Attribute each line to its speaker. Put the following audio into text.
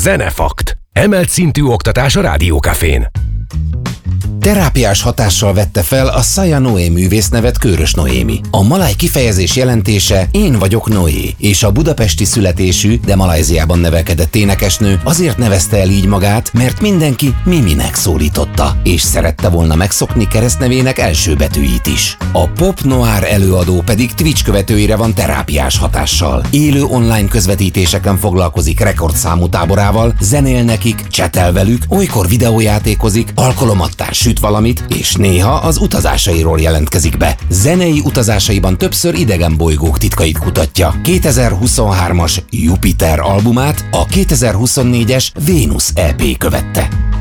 Speaker 1: Zenefakt. Emelt szintű oktatás a Rádiókafén.
Speaker 2: Terápiás hatással vette fel a Saja Noé művésznevet Kőrös Noémi. A maláj kifejezés jelentése én vagyok Noé, és a budapesti születésű, de Malajziában nevelkedett énekesnő azért nevezte el így magát, mert mindenki Miminek szólította, és szerette volna megszokni keresztnevének első betűit is. A pop noir előadó pedig Twitch követőire van terápiás hatással. Élő online közvetítéseken foglalkozik rekordszámú táborával, zenél nekik, csetel velük, olykor videójátékozik, alkalomattán süt valamit, és néha az utazásairól jelentkezik be. Zenei utazásaiban többször idegen bolygók titkait kutatja. 2023-as Jupiter albumát a 2024-es Vénusz EP követte.